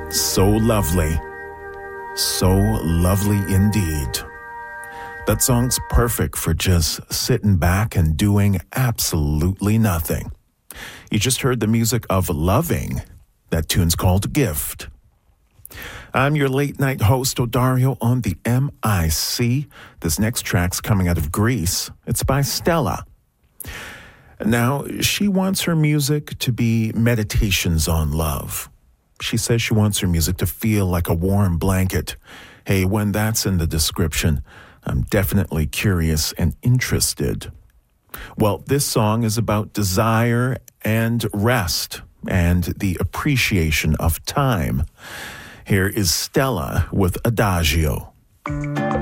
So lovely. So lovely indeed. That song's perfect for just sitting back and doing absolutely nothing. You just heard the music of Loving. That tune's called Gift. I'm your late night host, Odario, on the MIC. This next track's coming out of Greece. It's by Stella. Now, she wants her music to be meditations on love. She says she wants her music to feel like a warm blanket. Hey, when that's in the description, I'm definitely curious and interested. Well, this song is about desire and rest and the appreciation of time. Here is Stella with Adagio.